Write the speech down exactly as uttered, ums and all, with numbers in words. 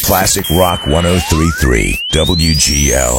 Classic Rock one oh three point three W G L.